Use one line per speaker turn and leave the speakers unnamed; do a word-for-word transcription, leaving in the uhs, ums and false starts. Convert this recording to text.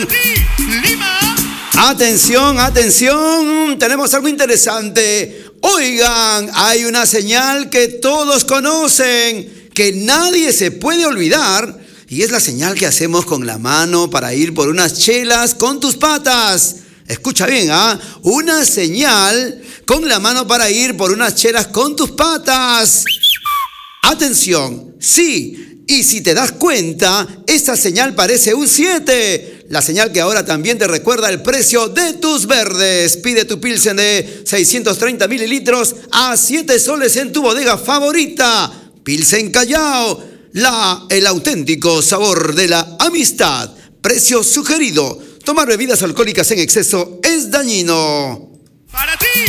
Atención, atención, tenemos algo interesante. Oigan, hay una señal que todos conocen, que nadie se puede olvidar, y es la señal que hacemos con la mano para ir por unas chelas con tus patas. Escucha bien, ¿ah? ¿eh? Una señal con la mano para ir por unas chelas con tus patas. Atención, sí, y si te das cuenta, esta señal parece un siete. La señal que ahora también te recuerda el precio de tus verdes. Pide tu Pilsen de seiscientos treinta mililitros a siete soles en tu bodega favorita. Pilsen Callao, la, el auténtico sabor de la amistad. Precio sugerido. Tomar bebidas alcohólicas en exceso es dañino.
¡Para ti!